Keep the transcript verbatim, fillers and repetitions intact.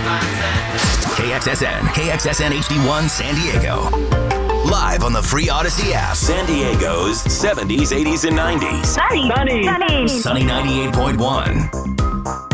K X S N, K X S N H D one San Diego. Live on the free Odyssey app. San Diego's seventies, eighties, and nineties. Sunny. Sunny. Sunny ninety-eight point one.